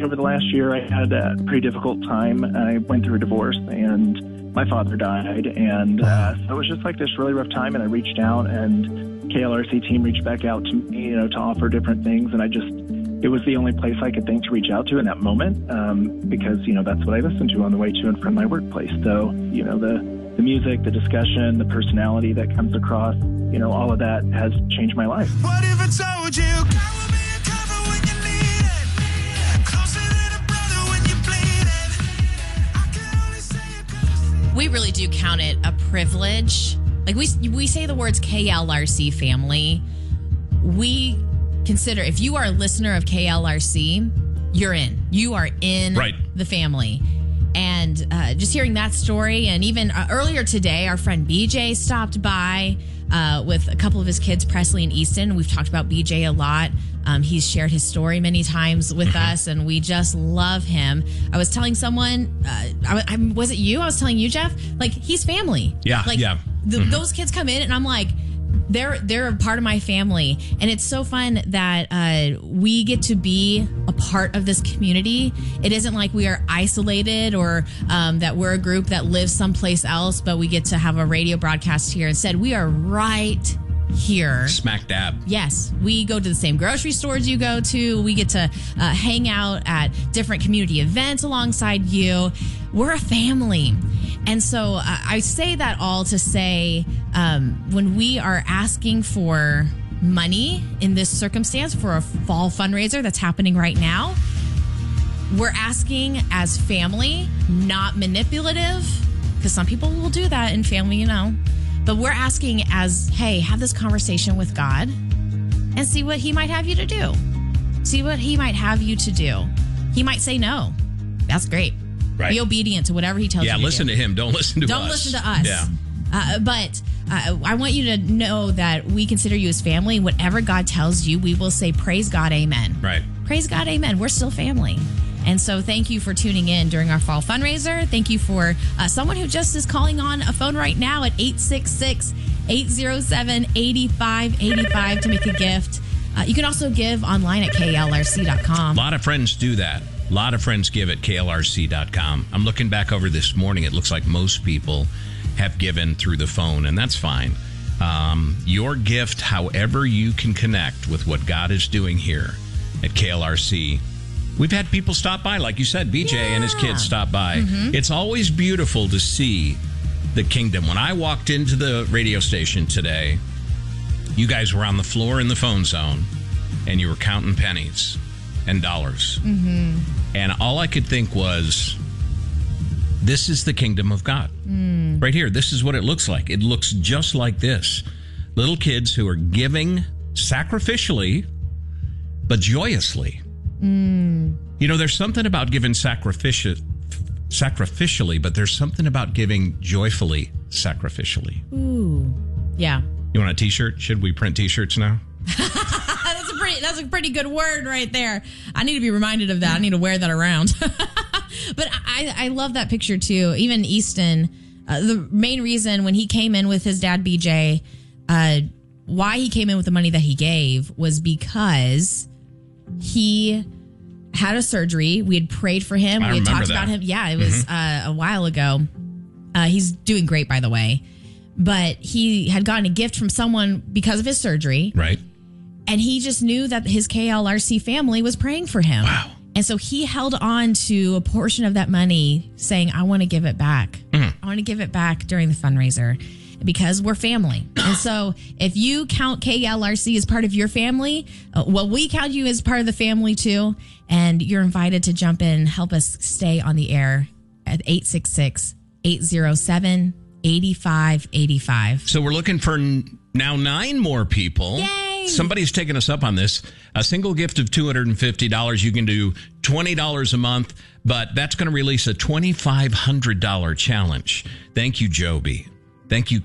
over the last year, I had a pretty difficult time. I went through a divorce, and my father died. And so it was just like this really rough time, and I reached out, and KLRC team reached back out to me, to offer different things. And it was the only place I could think to reach out to in that moment, because, that's what I listened to on the way to and from my workplace. So, the music, the discussion, the personality that comes across, all of that has changed my life. What if I told you God will be a cover when you need it, closer than a brother when you bleed it? I can only say it 'cause We really do count it a privilege. Like we say the words KLRC family. We consider, if you are a listener of KLRC, you're in. You are in the family. And just hearing that story, and even earlier today, our friend BJ stopped by with a couple of his kids, Presley and Easton. We've talked about BJ a lot. He's shared his story many times with us, and we just love him. I was telling someone, was it you? I was telling you, Jeff, like, he's family. Yeah, Those kids come in, and I'm like, they're a part of my family, and it's so fun that we get to be a part of this community. It isn't like we are isolated or that we're a group that lives someplace else, but we get to have a radio broadcast here. Instead, we are right here. Smack dab. Yes. We go to the same grocery stores you go to. We get to hang out at different community events alongside you. We're a family. And so I say that all to say, when we are asking for money in this circumstance for a fall fundraiser that's happening right now, we're asking as family, not manipulative, because some people will do that in family, but we're asking as, hey, have this conversation with God and see what he might have you to do. See what he might have you to do. He might say no. That's great. Right. Be obedient to whatever he tells you to do. Yeah, listen to him. Don't listen to us. Don't listen to us. Yeah. But I want you to know that we consider you as family. Whatever God tells you, we will say, praise God, amen. Right. Praise God, amen. We're still family. And so thank you for tuning in during our fall fundraiser. Thank you for someone who just is calling on a phone right now at 866-807-8585 to make a gift. You can also give online at klrc.com. A lot of friends do that. A lot of friends give at klrc.com. I'm looking back over this morning. It looks like most people have given through the phone, and that's fine. Your gift, however you can connect with what God is doing here at KLRC. We've had people stop by, like you said, BJ and his kids stop by. Mm-hmm. It's always beautiful to see the kingdom. When I walked into the radio station today, you guys were on the floor in the phone zone, and you were counting pennies and dollars. Mm-hmm. And all I could think was, this is the kingdom of God. Right here. This is what it looks like. It looks just like this. Little kids who are giving sacrificially, but joyously. There's something about giving sacrificially, but there's something about giving joyfully sacrificially. Ooh. Yeah. You want a t-shirt? Should we print t-shirts now? That's a pretty good word right there. I need to be reminded of that. I need to wear that around. But I love that picture too. Even Easton, the main reason when he came in with his dad, BJ, why he came in with the money that he gave was because he had a surgery. We had prayed for him. We had talked about him. Yeah, it was a while ago. He's doing great, by the way. But he had gotten a gift from someone because of his surgery. Right. And he just knew that his KLRC family was praying for him. Wow. And so he held on to a portion of that money saying, I want to give it back. I want to give it back during the fundraiser because we're family. And so if you count KLRC as part of your family, we count you as part of the family too. And you're invited to jump in, help us stay on the air at 866-807-8585. So we're looking for now 9 more people. Yay! Somebody's taken us up on this. A single gift of $250. You can do $20 a month, but that's going to release a $2,500 challenge. Thank you, Joby. Thank you,